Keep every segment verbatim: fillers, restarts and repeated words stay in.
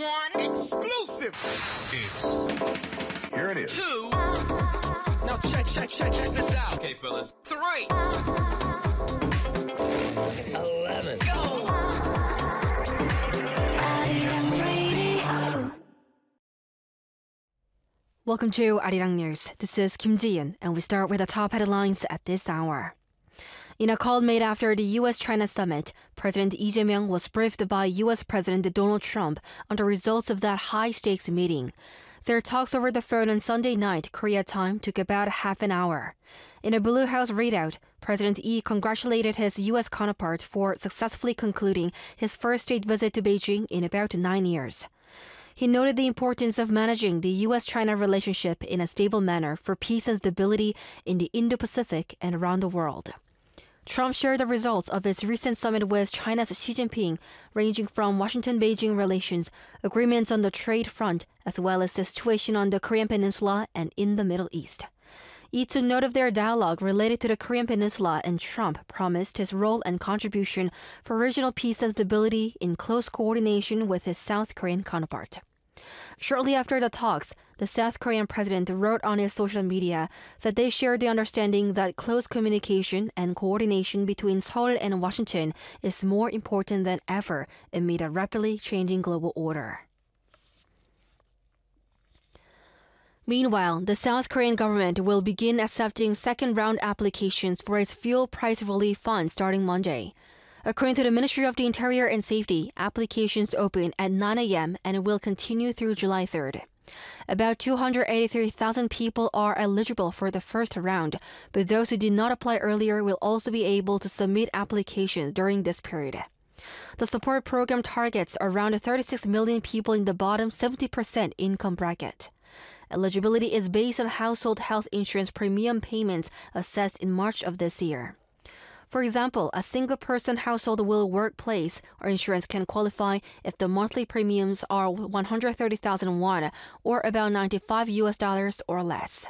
One. Exclusive. It's... Here it is. Two. Now check, check, check, check this out. Okay, fellas. Three. Eleven. Go. Welcome to Arirang News. This is Kim Ji-yeon, and we start with the top headlines at this hour. In a call made after the U S China summit, President Lee Jae-myung was briefed by U S President Donald Trump on the results of that high-stakes meeting. Their talks over the phone on Sunday night, Korea time, took about half an hour. In a Blue House readout, President Lee congratulated his U S counterpart for successfully concluding his first state visit to Beijing in about nine years. He noted the importance of managing the U S China relationship in a stable manner for peace and stability in the Indo-Pacific and around the world. Trump shared the results of his recent summit with China's Xi Jinping, ranging from Washington-Beijing relations, agreements on the trade front, as well as the situation on the Korean Peninsula and in the Middle East. Lee took note of their dialogue related to the Korean Peninsula, and Trump promised his role and contribution for regional peace and stability in close coordination with his South Korean counterpart. Shortly after the talks, the South Korean president wrote on his social media that they shared the understanding that close communication and coordination between Seoul and Washington is more important than ever amid a rapidly changing global order. Meanwhile, the South Korean government will begin accepting second-round applications for its fuel price relief fund starting Monday. According to the Ministry of the Interior and Safety, applications open at nine a.m. and will continue through July third. About two hundred eighty-three thousand people are eligible for the first round, but those who did not apply earlier will also be able to submit applications during this period. The support program targets around thirty-six million people in the bottom seventy percent income bracket. Eligibility is based on household health insurance premium payments assessed in March of this year. For example, a single-person household will workplace or insurance can qualify if the monthly premiums are one hundred thirty thousand won, or about ninety-five U S dollars or less.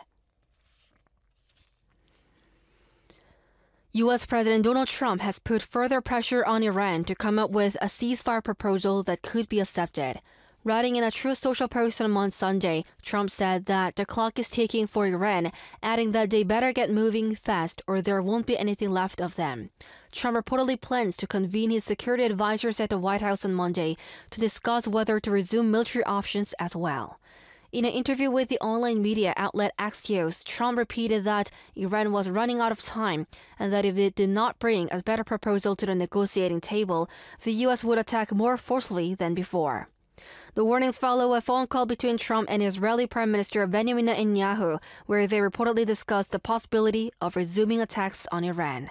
U S President Donald Trump has put further pressure on Iran to come up with a ceasefire proposal that could be accepted. Writing in a Truth Social post on Sunday, Trump said that the clock is ticking for Iran, adding that they better get moving fast or there won't be anything left of them. Trump reportedly plans to convene his security advisors at the White House on Monday to discuss whether to resume military options as well. In an interview with the online media outlet Axios, Trump repeated that Iran was running out of time and that if it did not bring a better proposal to the negotiating table, the U S would attack more forcefully than before. The warnings follow a phone call between Trump and Israeli Prime Minister Benjamin Netanyahu, where they reportedly discussed the possibility of resuming attacks on Iran.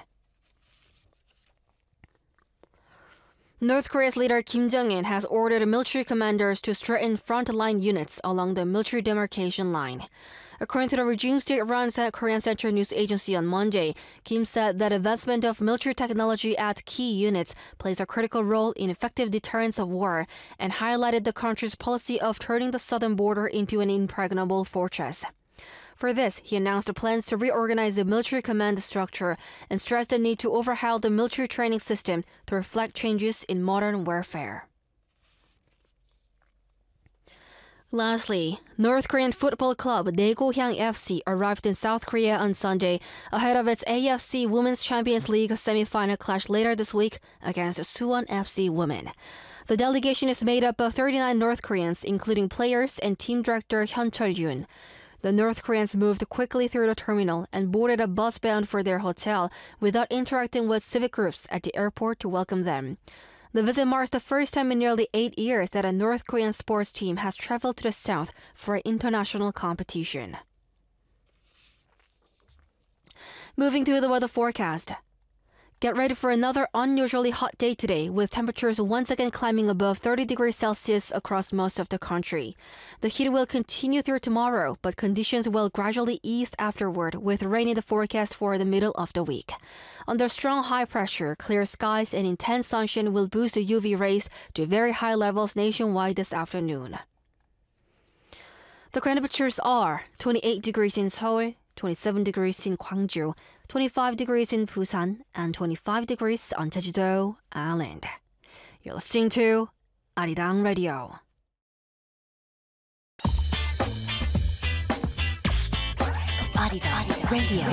North Korea's leader Kim Jong-un has ordered military commanders to strengthen frontline units along the military demarcation line. According to the regime state-run South Korean Central News Agency on Monday, Kim said that advancement of military technology at key units plays a critical role in effective deterrence of war, and highlighted the country's policy of turning the southern border into an impregnable fortress. For this, he announced plans to reorganize the military command structure and stressed the need to overhaul the military training system to reflect changes in modern warfare. Lastly, North Korean football club Daegohyang F C arrived in South Korea on Sunday ahead of its A F C Women's Champions League semi-final clash later this week against Suwon F C Women. The delegation is made up of thirty-nine North Koreans, including players and team director Hyun Chol-yoon. The North Koreans moved quickly through the terminal and boarded a bus bound for their hotel without interacting with civic groups at the airport to welcome them. The visit marks the first time in nearly eight years that a North Korean sports team has traveled to the south for an international competition. Moving to the weather forecast. Get ready for another unusually hot day today, with temperatures once again climbing above thirty degrees Celsius across most of the country. The heat will continue through tomorrow, but conditions will gradually ease afterward, with rain in the forecast for the middle of the week. Under strong high pressure, clear skies and intense sunshine will boost the U V rays to very high levels nationwide this afternoon. The current temperatures are twenty-eight degrees in Seoul, twenty-seven degrees in Gwangju, twenty-five degrees in Busan, and twenty-five degrees on Jeju-do Island. You're listening to Arirang Radio. Arirang Radio.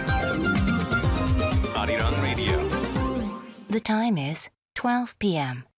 Arirang Radio. The time is twelve p m